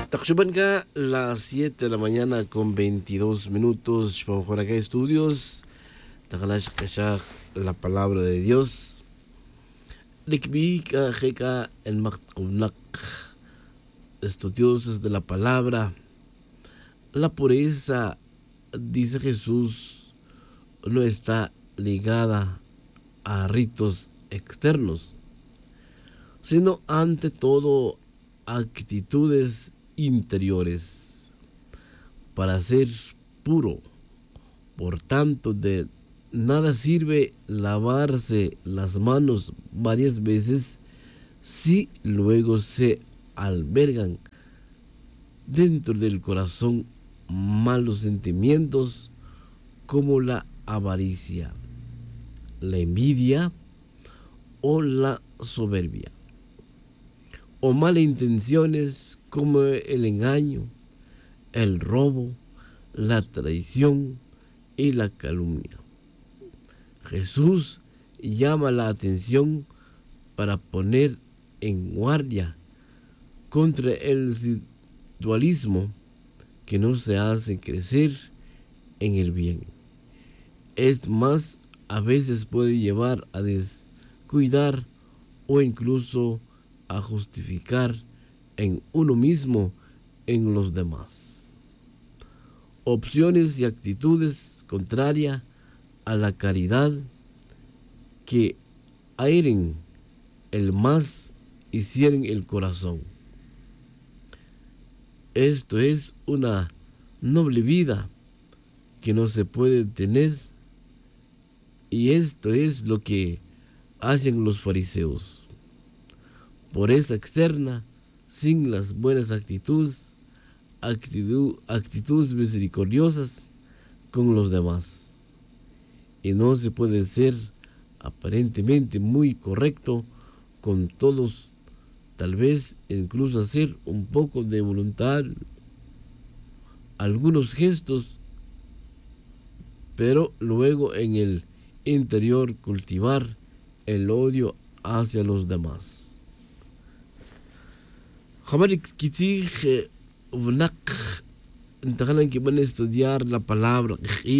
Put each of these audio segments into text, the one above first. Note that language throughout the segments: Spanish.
Taxuban ka las 7 de la mañana con 22 minutos. Por acá estudios. Tagalash kashak la palabra de Dios. Likbi ka jeka el maktunak. Estudiosos de la palabra. La pureza, dice Jesús, no está ligada a ritos externos, sino ante todo actitudes interiores. Para ser puro, por tanto, de nada sirve lavarse las manos varias veces si luego se albergan dentro del corazón malos sentimientos como la avaricia, la envidia o la soberbia, o malas intenciones como el engaño, el robo, la traición y la calumnia. Jesús llama la atención para poner en guardia contra el dualismo que no se hace crecer en el bien. Es más, a veces puede llevar a descuidar o incluso a justificar en uno mismo en los demás opciones y actitudes contrarias a la caridad que airen el más y cierren el corazón. Esto es una noble vida que no se puede tener, y esto es lo que hacen los fariseos. Pureza externa sin las buenas actitudes misericordiosas con los demás. Y no se puede ser aparentemente muy correcto con todos, tal vez incluso hacer un poco de voluntad, algunos gestos, pero luego en el interior cultivar el odio hacia los demás. Entonces que van a estudiar la palabra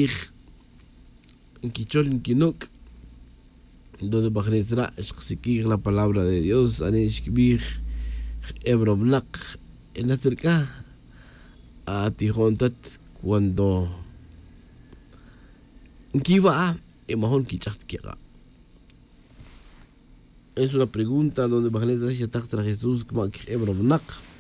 donde Bajnetra es la palabra de Dios, en acerca a Tijontat cuando Kiva Emahon Kichat Kira. Es una pregunta donde Bajnetra se ataca a Jesús como Ebrobnak.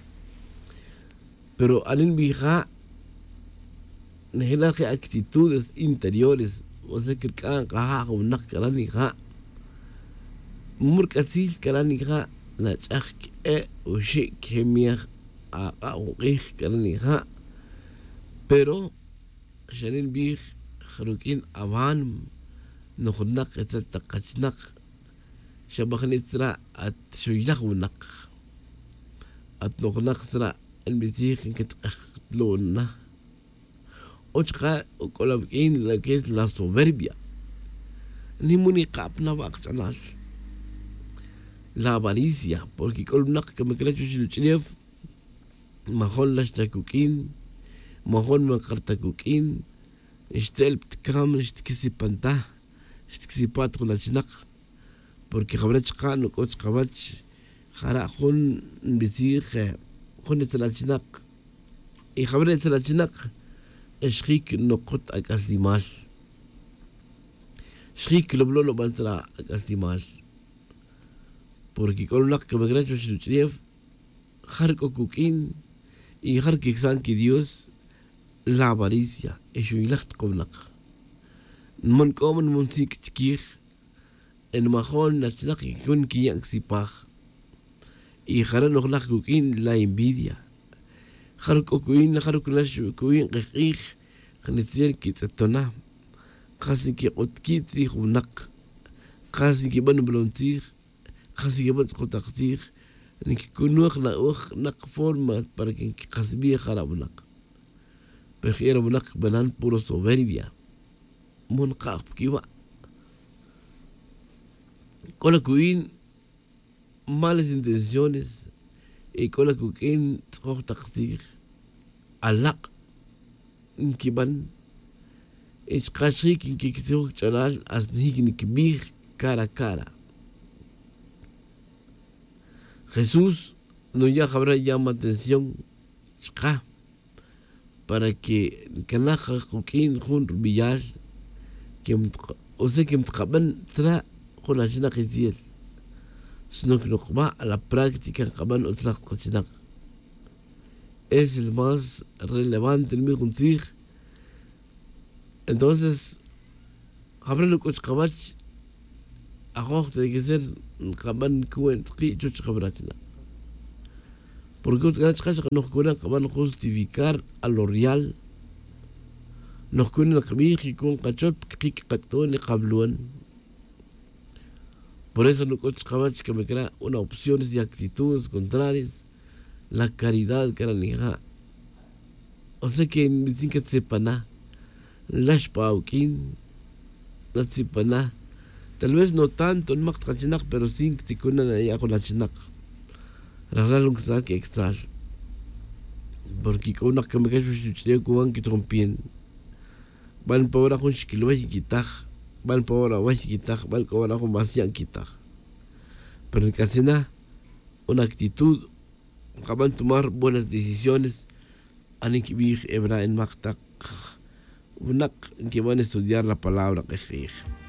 Pero Alin Bija Nehilaje actitudes interiores, o sea que Kaha o Nakaraniha Murkasil Karaniha Nachak o Shik Hemiach a Ugich Karaniha, pero Shanin Bij Harukin Avan Nohnak et Takachnak Shabachnitra at Shuyahunak at Nohnaktra and Bizik and Lona. Ochka o Colabkin la que es la soberbia. Ni municap na bakchanas. La avaricia, porque Columnak que me crecho Chiluchiev, Mahon las takukin, Mahon makartakukin, Estelpt Kram, Estkisipanta, Estkisipat con la chinak, porque Habrachkan o Kochkavach, Harahun Bizir, Honet la chinak, y Habret la chinak. Shrik no kot akasimas. Shrik lo blolo bantra akasimas. Porque con la que me gracho Shiluchiev, Harko Kukin y Harkixan que Dios la avaricia, Eshuilacht Komnak. Mon common Monsik Chkir, en Mahon Nachnak y Kun Kiyank Sipach. Y Haranochlak Kukin la envidia. Harko Kuin, la Harkulash Kuin, Rich, Hanitzer Kitatona, Kasiki Otkiti Hunak, Kasiki Ban Blontir, Kasiki Ban Skotaktir, Nikunuk la Uch, Nak forma para que Kasbi Harabunak. Pejera Bunak Banan puro soberbia. Monkap Kiva. Con la Kuin, malas intenciones Ikola kukin tkok taksir alak inkiban ichkashik inkikisuk chanal asnik nikbir cara a cara. Jesús no ya habrá llama atención para que canaja kukin jun rubiyal que que mtkaban tra con la china que sino que va a la práctica kaban otra cosa es el más relevante en mi consejo. Entonces habrá lo que kabach ajo tiene que ser kaban kuen ki chuch kabrachna porque otras cosas que nos curan kaban justificar a lo real nos curan la kabiji con kachop ki katón y kabluan. Por eso no coach kabach que me crea una opciones y actitudes contrarias la caridad que era nija. O sea que me dicen que tsepana lash paukin la tsepana tal vez no tanto en mak kachinak pero sin que kuna na ya con la chinak raralo que sabe que extras porque con una que me quedo chucheo con que trompien van para ahora con shikilo y quitar van para ahora vas quitar van para ahora con vacían quitar pero en casina una actitud acaban de tomar buenas decisiones han que vivir hebra en maktak unak que van a estudiar la palabra que